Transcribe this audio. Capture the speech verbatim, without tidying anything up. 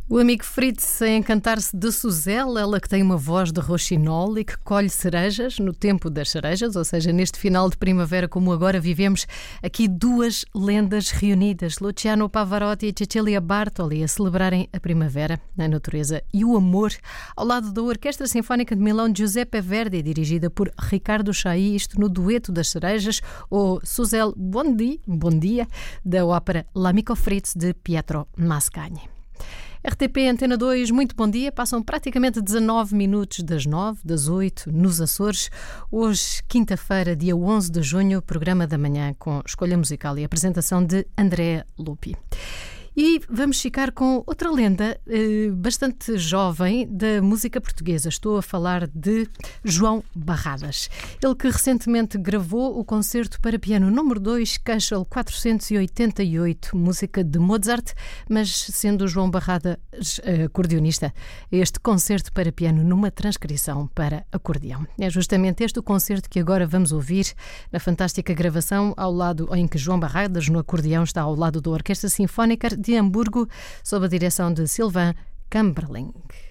O amigo Fritz a encantar-se de Suzelle, ela que tem uma voz de roxinol e que colhe cerejas no tempo das cerejas, ou seja, neste final de primavera como agora vivemos, aqui duas lendas reunidas, Luciano Pavarotti e Cecilia Bartoli, a celebrarem a primavera, a natureza e o amor, ao lado da Orquestra Sinfónica de Milão Giuseppe Verdi, dirigida por Ricardo Chailly, isto no dueto das cerejas, ou Suzelle Bon Dia, Bom Dia, da ópera L'Amico Fritz de Pietro Mascagni. R T P Antena dois, muito bom dia. Passam praticamente dezanove minutos das nove, das oito, nos Açores. Hoje, quinta-feira, dia onze de junho, programa da manhã com escolha musical e apresentação de Andrea Lupi. E vamos ficar com outra lenda eh, bastante jovem da música portuguesa. Estou a falar de João Barradas. Ele que recentemente gravou o concerto para piano número dois, Köchel quatrocentos e oitenta e oito, música de Mozart, mas sendo João Barradas eh, acordeonista, este concerto para piano numa transcrição para acordeão. É justamente este o concerto que agora vamos ouvir na fantástica gravação ao lado em que João Barradas no acordeão está ao lado da Orquestra Sinfónica de Hamburgo, sob a direção de Sylvain Kamberling.